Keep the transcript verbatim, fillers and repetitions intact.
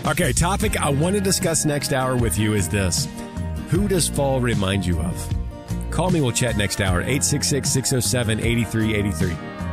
Okay, topic I want to discuss next hour with you is this. Who does fall remind you of? Call me. We'll chat next hour. eight six six, six oh seven, eight three eight three.